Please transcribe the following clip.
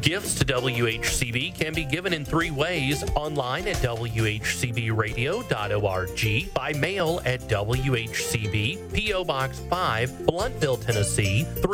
Gifts to WHCB can be given in 3 ways: online at whcbradio.org, by mail at WHCB, P.O. Box 5, Blountville, Tennessee